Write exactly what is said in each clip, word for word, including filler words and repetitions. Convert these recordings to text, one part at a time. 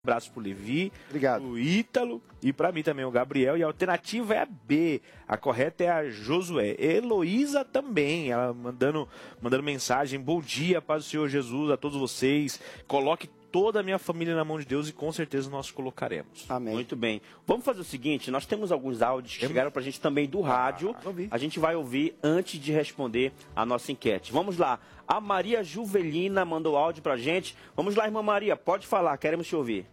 Abraço pro Levi, Obrigado. pro Ítalo e para mim também o Gabriel. E a alternativa é a B, a correta é a Josué. Heloísa também, ela mandando, mandando mensagem: bom dia, paz do Senhor Jesus a todos vocês. Coloque toda a minha família na mão de Deus e com certeza nós colocaremos. Amém. Muito bem. Vamos fazer o seguinte, nós temos alguns áudios que chegaram pra gente também do rádio. Ah, a gente vai ouvir antes de responder a nossa enquete. Vamos lá. A Maria Juvelina mandou áudio pra gente. Vamos lá, irmã Maria, pode falar, queremos te ouvir.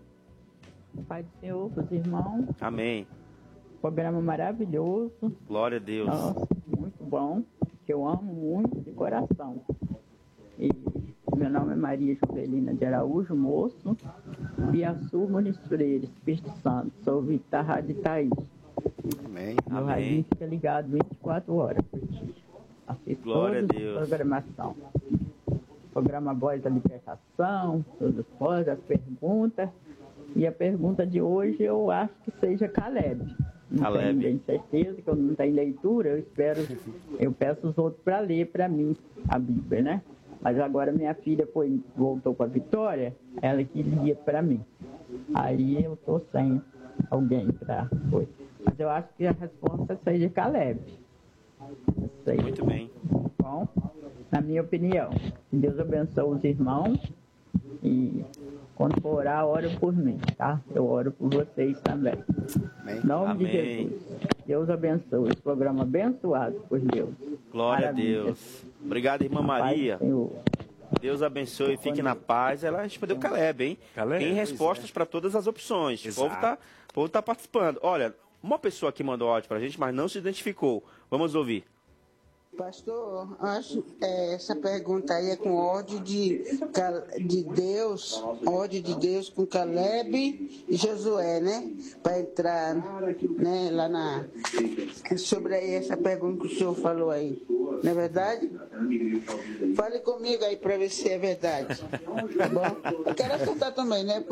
Pai do Senhor, os irmãos, Amém. programa maravilhoso, Glória a Deus. nossa, muito bom, que eu amo muito de coração. E meu nome é Maria Juvelina de Araújo, moço, Biaçu, Muniz Freire, Espírito Santo, sou ouvinte da Rádio Itaí. Amém. Meu Amém. radinho fica ligado vinte e quatro horas por dia. Assisto Glória a toda Deus. programação. Programa Voz da Libertação, todas as vozes, as perguntas. E a pergunta de hoje eu acho que seja Caleb. Não Caleb. tenho bem certeza, que eu não tenho leitura, eu espero, eu peço os outros para ler para mim a Bíblia, né? Mas agora minha filha foi, voltou para Vitória, ela que lia para mim. Aí eu estou sem alguém para coisa. Mas eu acho que a resposta seja Caleb. Não sei. Muito bem. Bom, na minha opinião, que Deus abençoe os irmãos e quando for orar, ora por mim, tá? Eu oro por vocês também. Amém. Em nome Amém. de Jesus. Deus abençoe. Esse programa abençoado por Deus. Glória Maravilha. a Deus. Obrigado, irmã Pai do Maria. Senhor. Deus abençoe, fique na paz. Ela respondeu Caleb, hein? Caleb, Tem pois respostas para todas as opções. O Exato. povo tá, o povo tá participando. Olha, uma pessoa aqui mandou áudio pra gente, mas não se identificou. Vamos ouvir. Pastor, acho é, essa pergunta aí é com ódio de, Cal- de Deus, ódio de Deus com Caleb e Josué, né? Para entrar, né, lá na. Sobre aí essa pergunta que o senhor falou aí. Não é verdade? Fale comigo aí para ver se é verdade. Tá bom? Eu quero acertar também, né?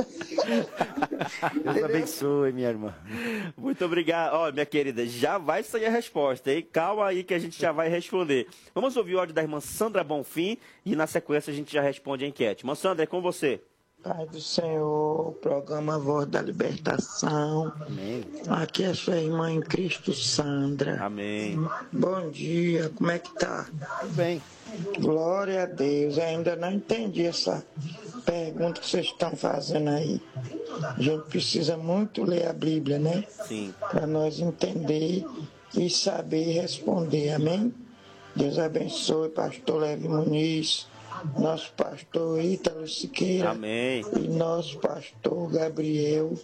Deus abençoe, minha irmã. Muito obrigado. Ó, minha querida, já vai sair a resposta, hein? Calma aí que a gente já vai responder. Vamos ouvir o áudio da irmã Sandra Bonfim e na sequência a gente já responde a enquete. Irmã Sandra, é com você. Pai do Senhor, programa Voz da Libertação. Amém. Aqui é a sua irmã em Cristo, Sandra. Amém. Bom dia, como é que tá? Tudo bem. Glória a Deus, eu ainda não entendi essa pergunta que vocês estão fazendo aí. A gente precisa muito ler a Bíblia, né? Sim. Para nós entender e saber responder, amém? Deus abençoe, pastor Levi Muniz, nosso pastor Ítalo Siqueira. Amém. E nosso pastor Gabriel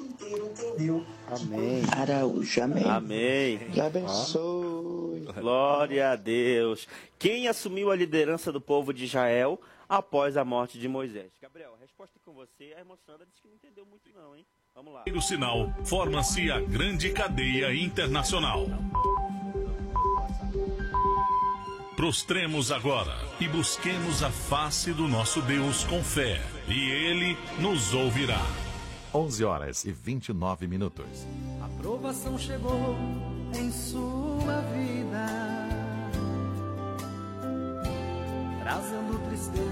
Amém. Araújo, amém? Amém. Deus abençoe. Glória a Deus. Quem assumiu a liderança do povo de Israel após a morte de Moisés? Gabriel, a resposta é com você. A irmã Sandra disse que não entendeu muito não, hein? Vamos lá. No sinal, forma-se a grande cadeia internacional. Prostremos agora e busquemos a face do nosso Deus com fé, e Ele nos ouvirá. onze horas e vinte e nove minutos. A provação chegou em sua vida, trazendo tristeza.